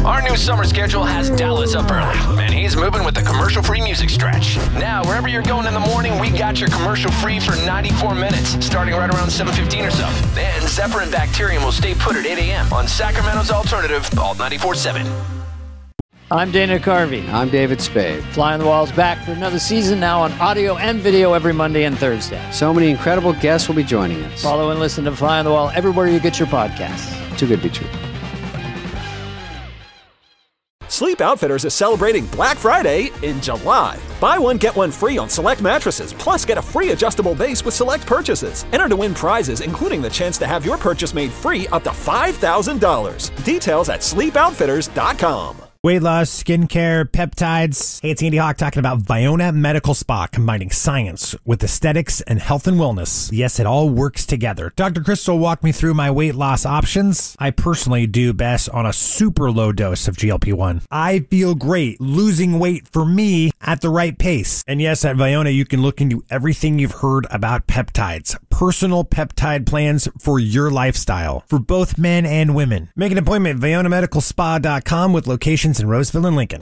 Our new summer schedule has Dallas up early, and he's moving with the commercial-free music stretch. Now, wherever you're going in the morning, we got your commercial-free for 94 minutes, starting right around 7:15 or so. Then Zephyr and Bacterium will stay put at 8 a.m. on Sacramento's Alternative, Alt 94.7. I'm Dana Carvey. I'm David Spade. Fly on the Wall's back for another season, now on audio and video every Monday and Thursday. So many incredible guests will be joining us. Follow and listen to Fly on the Wall everywhere you get your podcasts. Too good to be true. Sleep Outfitters is celebrating Black Friday in July. Buy one, get one free on select mattresses, plus get a free adjustable base with select purchases. Enter to win prizes, including the chance to have your purchase made free up to $5,000. Details at sleepoutfitters.com. Weight loss, skincare, peptides. Hey, it's Andy Hawk talking about Viona Medical Spa, combining science with aesthetics and health and wellness. Yes, it all works together. Dr. Crystal walked me through my weight loss options. I personally do best on a super low dose of GLP-1. I feel great losing weight for me at the right pace. And yes, at Viona, you can look into everything you've heard about peptides. Personal peptide plans for your lifestyle, for both men and women. Make an appointment at VionaMedicalSpa.com with locations in Roseville and Lincoln.